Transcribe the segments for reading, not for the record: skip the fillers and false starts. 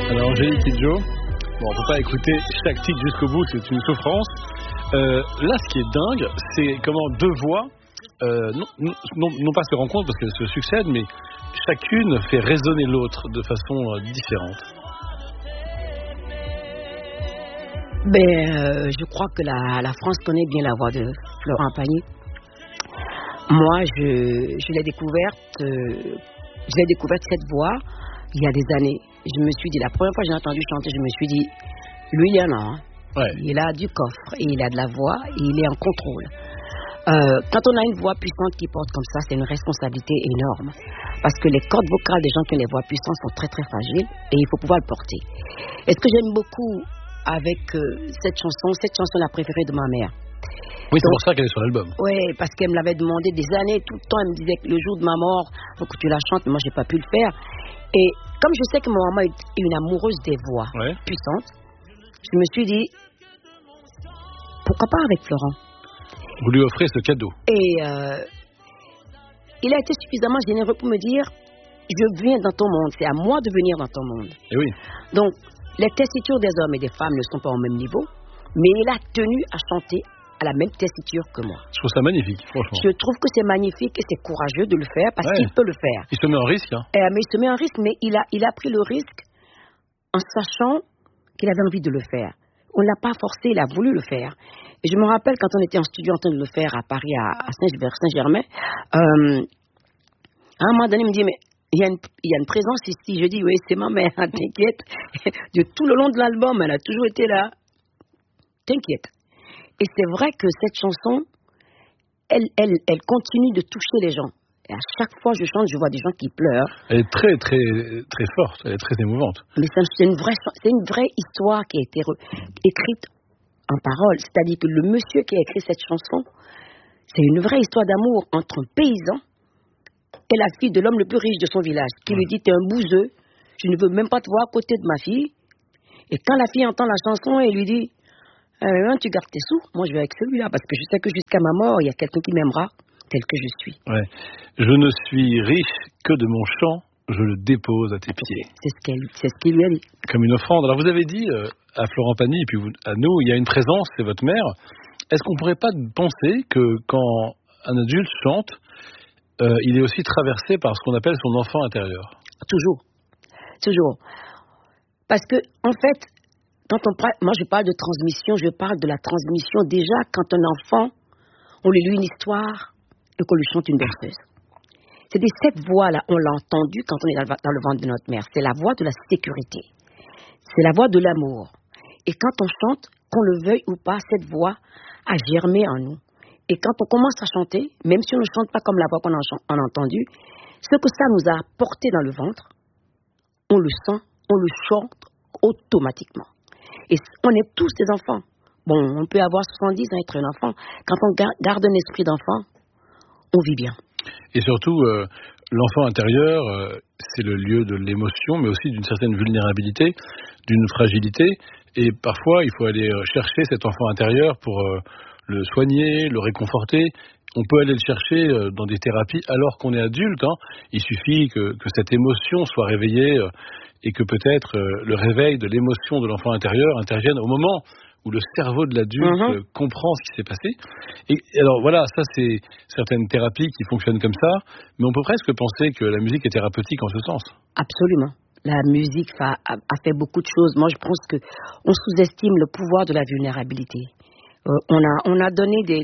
Alors Angélique Kidjo, bon, on peut pas écouter chaque titre jusqu'au bout, c'est une souffrance. Là, ce qui est dingue, c'est comment deux voix, non pas se rencontrent parce qu'elles se succèdent, mais chacune fait résonner l'autre de façon différente. Je crois que la France connaît bien la voix de Florent Pagny. Moi, je l'ai découverte cette voix il y a des années. Je me suis dit, la première fois que j'ai entendu chanter, je me suis dit, lui, il y en a. Hein. Ouais. Il a du coffre, et il a de la voix, et il est en contrôle. Quand on a une voix puissante qui porte comme ça, c'est une responsabilité énorme. Parce que les cordes vocales des gens qui ont les voix puissantes sont très très fragiles, et il faut pouvoir le porter. Et ce que j'aime beaucoup avec cette chanson la préférée de ma mère. Oui, c'est pour ça qu'elle est sur l'album. Oui, parce qu'elle me l'avait demandé des années, tout le temps, elle me disait que le jour de ma mort, il faut que tu la chantes, mais moi, j'ai pas pu le faire. Et comme je sais que ma maman est une amoureuse des voix puissantes, je me suis dit, pourquoi pas avec Florent? Vous lui offrez ce cadeau. Et il a été suffisamment généreux pour me dire, je viens dans ton monde, c'est à moi de venir dans ton monde. Et oui. Donc, les tessitures des hommes et des femmes ne sont pas au même niveau, mais il a tenu à chanter à la même tessiture que moi. Je trouve ça magnifique, franchement. Je trouve que c'est magnifique et c'est courageux de le faire parce qu'il peut le faire. Il se met en risque. Hein. Mais il se met en risque, mais il a pris le risque en sachant qu'il avait envie de le faire. On ne l'a pas forcé, il a voulu le faire. Et je me rappelle quand on était en studio en train de le faire à Paris, à Saint-Germain, à un moment donné, il me dit, mais il y a une présence ici. Je dis, oui, c'est ma mère, t'inquiète. De tout le long de l'album, elle a toujours été là. T'inquiète. Et c'est vrai que cette chanson, elle continue de toucher les gens. Et à chaque fois que je chante, je vois des gens qui pleurent. Elle est très, très, très forte, elle est très émouvante. Mais c'est une vraie histoire qui a été écrite en paroles. C'est-à-dire que le monsieur qui a écrit cette chanson, c'est une vraie histoire d'amour entre un paysan et la fille de l'homme le plus riche de son village, qui lui dit, t'es un bouseux, je ne veux même pas te voir à côté de ma fille. Et quand la fille entend la chanson, elle lui dit, tu gardes tes sous, moi je vais avec celui-là, parce que je sais que jusqu'à ma mort, il y a quelqu'un qui m'aimera tel que je suis. Ouais. Je ne suis riche que de mon chant, je le dépose à tes pieds. C'est ce qu'il lui a dit. Comme une offrande. Alors vous avez dit à Florent Pagny, et puis à nous, il y a une présence, c'est votre mère. Est-ce qu'on ne pourrait pas penser que quand un adulte chante, il est aussi traversé par ce qu'on appelle son enfant intérieur? Toujours. Parce que, en fait, moi je parle de transmission, je parle de la transmission déjà quand un enfant, on lui lit une histoire et qu'on lui chante une berceuse. C'est cette voix-là, on l'a entendue quand on est dans le ventre de notre mère. C'est la voix de la sécurité. C'est la voix de l'amour. Et quand on chante, qu'on le veuille ou pas, cette voix a germé en nous. Et quand on commence à chanter, même si on ne chante pas comme la voix qu'on a entendue, ce que ça nous a apporté dans le ventre, on le sent, on le chante automatiquement. Et on est tous des enfants. Bon, on peut avoir 70 ans et être un enfant. Quand on garde un esprit d'enfant, on vit bien. Et surtout, l'enfant intérieur, c'est le lieu de l'émotion, mais aussi d'une certaine vulnérabilité, d'une fragilité. Et parfois, il faut aller chercher cet enfant intérieur pour le soigner, le réconforter. On peut aller le chercher dans des thérapies alors qu'on est adulte. Hein. Il suffit que cette émotion soit réveillée et que peut-être le réveil de l'émotion de l'enfant intérieur intervienne au moment où le cerveau de l'adulte comprend ce qui s'est passé. Et alors voilà, ça c'est certaines thérapies qui fonctionnent comme ça, mais on peut presque penser que la musique est thérapeutique en ce sens. Absolument. La musique a fait beaucoup de choses. Moi, je pense qu'on sous-estime le pouvoir de la vulnérabilité. On a donné des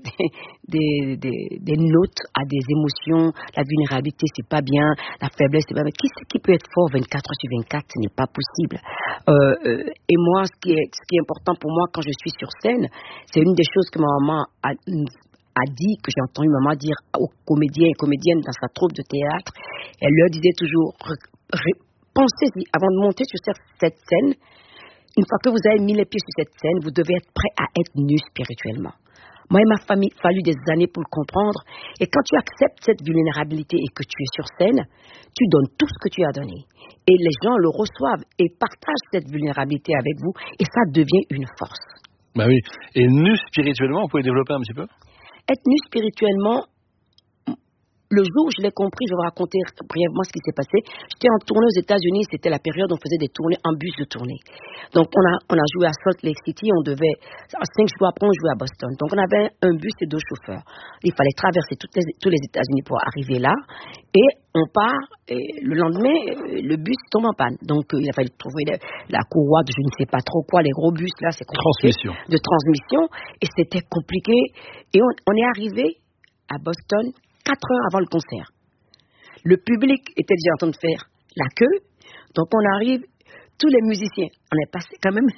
notes à des émotions. La vulnérabilité, c'est pas bien. La faiblesse, c'est pas bien. Qui peut être fort 24 heures sur 24? Ce n'est pas possible. Et moi, ce qui est important pour moi quand je suis sur scène, c'est une des choses que ma maman a dit, que j'ai entendu maman dire aux comédiens et comédiennes dans sa troupe de théâtre. Elle leur disait toujours, pensez-y, avant de monter sur cette scène, une fois que vous avez mis les pieds sur cette scène, vous devez être prêt à être nu spirituellement. Moi, il m'a fallu des années pour le comprendre. Et quand tu acceptes cette vulnérabilité et que tu es sur scène, tu donnes tout ce que tu as donné. Et les gens le reçoivent et partagent cette vulnérabilité avec vous. Et ça devient une force. Bah oui. Et nu spirituellement, vous pouvez développer un petit peu? Être nu spirituellement, le jour où je l'ai compris, je vais vous raconter brièvement ce qui s'est passé. J'étais en tournée aux États-Unis, c'était la période où on faisait des tournées en bus de tournée. Donc on a joué à Salt Lake City, 5 jours après on jouait à Boston. Donc on avait un bus et 2 chauffeurs. Il fallait traverser tous les États-Unis pour arriver là. Et on part, et le lendemain, le bus tombe en panne. Donc il a fallu trouver la courroie de je ne sais pas trop quoi, les gros bus là, c'est compliqué. De transmission. Et c'était compliqué. Et on est arrivé à Boston 4 heures avant le concert. Le public était déjà en train de faire la queue. Donc on arrive, tous les musiciens, on a passé quand même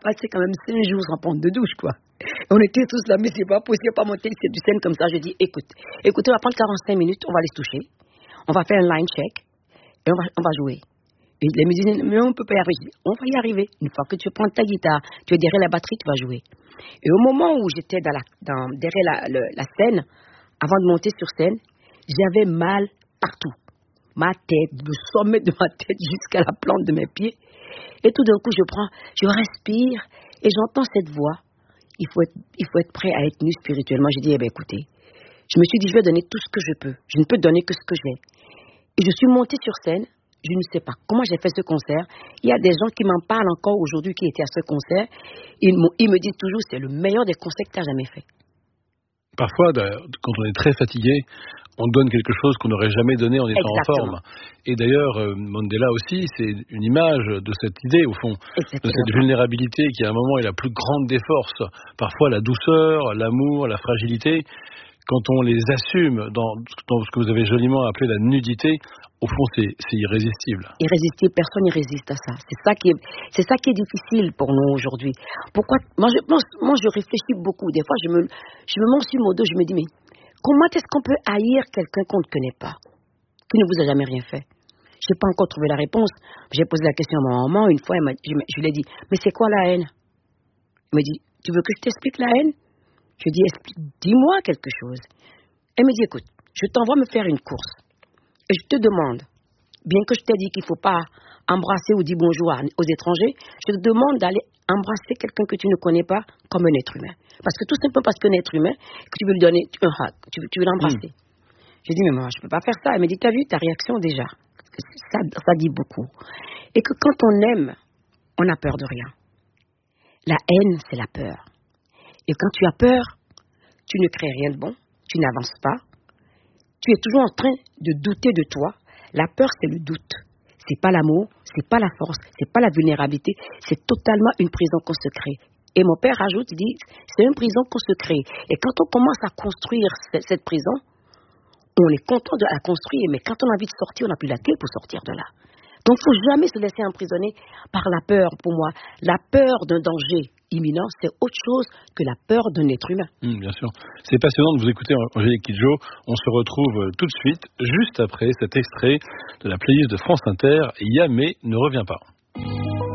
5 jours sans prendre de douche, quoi. On était tous là, mais c'est pas possible, pas monter du scène comme ça. Je dis, écoutez, on va prendre 45 minutes, on va aller se toucher. On va faire un line check et on va jouer. Et les musiciens, mais on peut pas y arriver. On va y arriver. Une fois que tu prends ta guitare, tu es derrière la batterie, tu vas jouer. Et au moment où j'étais derrière la scène, avant de monter sur scène, j'avais mal partout. Ma tête, le sommet de ma tête jusqu'à la plante de mes pieds. Et tout d'un coup, je respire et j'entends cette voix. Il faut être prêt à être nu spirituellement. J'ai dit, écoutez, je me suis dit, je vais donner tout ce que je peux. Je ne peux donner que ce que j'ai. Et je suis montée sur scène. Je ne sais pas comment j'ai fait ce concert. Il y a des gens qui m'en parlent encore aujourd'hui qui étaient à ce concert. Ils me disent toujours, c'est le meilleur des concerts que tu as jamais fait. Parfois, quand on est très fatigué, on donne quelque chose qu'on n'aurait jamais donné en étant en forme. Et d'ailleurs, Mandela aussi, c'est une image de cette idée, au fond, de cette vulnérabilité qui, à un moment, est la plus grande des forces. Parfois, la douceur, l'amour, la fragilité, quand on les assume dans ce que vous avez joliment appelé la nudité, au fond, c'est irrésistible. Irrésistible, personne n'y résiste à ça. C'est ça qui est difficile pour nous aujourd'hui. Pourquoi? Moi, je réfléchis beaucoup. Des fois, je me monte sur mon dos, je me dis, mais comment est-ce qu'on peut haïr quelqu'un qu'on ne connaît pas, qui ne vous a jamais rien fait? Je n'ai pas encore trouvé la réponse. J'ai posé la question à ma maman une fois, je lui ai dit, mais c'est quoi la haine? Elle me dit, tu veux que je t'explique la haine? Je lui ai dit, dis-moi quelque chose. Elle me dit, écoute, je t'envoie me faire une course. Et je te demande, bien que je t'ai dit qu'il ne faut pas embrasser ou dire bonjour aux étrangers, je te demande d'aller embrasser quelqu'un que tu ne connais pas comme un être humain. Parce que tout simplement parce qu'un être humain, que tu veux lui donner un hug, tu veux l'embrasser. J'ai dit, mais moi, je ne peux pas faire ça. Elle me dit, t'as vu ta réaction déjà? Ça dit beaucoup. Et que quand on aime, on n'a peur de rien. La haine, c'est la peur. Et quand tu as peur, tu ne crées rien de bon, tu n'avances pas. Tu es toujours en train de douter de toi. La peur, c'est le doute. C'est pas l'amour, c'est pas la force, c'est pas la vulnérabilité. C'est totalement une prison qu'on se crée. Et mon père ajoute, il dit, c'est une prison qu'on se crée. Et quand on commence à construire cette prison, on est content de la construire. Mais quand on a envie de sortir, on n'a plus la clé pour sortir de là. Donc, il ne faut jamais se laisser emprisonner par la peur, pour moi. La peur d'un danger imminent, c'est autre chose que la peur d'un être humain. Bien sûr. C'est passionnant de vous écouter, Angélique Kidjo. On se retrouve tout de suite, juste après cet extrait de la playlist de France Inter, Yamé ne revient pas.